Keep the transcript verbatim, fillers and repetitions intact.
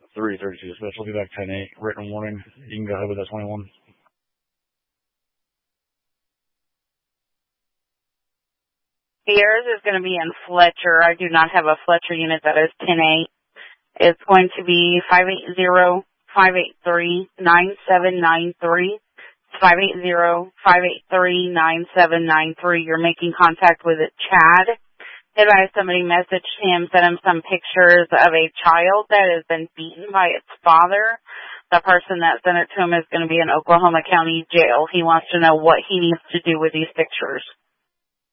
three thirty-two. Specialty back ten eight. Written warning. You can go ahead with that twenty-one. Yours is going to be in Fletcher. I do not have a Fletcher unit that is ten eight. It's going to be five eight zero, five eight three, nine seven nine three. five eight zero, five eight three, nine seven nine three. You're making contact with Chad. Advise somebody messaged him, sent him some pictures of a child that has been beaten by its father. The person that sent it to him is going to be in Oklahoma County Jail. He wants to know what he needs to do with these pictures.